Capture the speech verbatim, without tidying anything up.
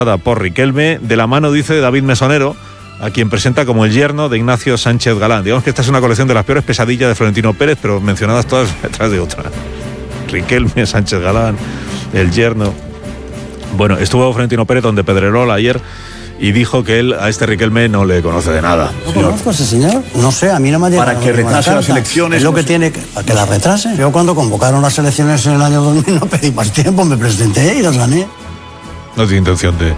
por Riquelme, de la mano, dice, de David Mesonero, a quien presenta como el yerno de Ignacio Sánchez Galán. Digamos que esta es una colección de las peores pesadillas de Florentino Pérez, pero mencionadas todas detrás de otra. Riquelme, Sánchez Galán, el yerno. Bueno, estuvo Florentino Pérez donde Pedrerol ayer y dijo que él a este Riquelme no le conoce de nada. ¿No conozco a ese señor? No sé, a mí no me ha llegado. Para que retrase las elecciones. Es lo que tiene, que, para que las retrase. Yo cuando convocaron las elecciones en el año dos mil no pedí más tiempo, me presenté y las gané. No tiene intención de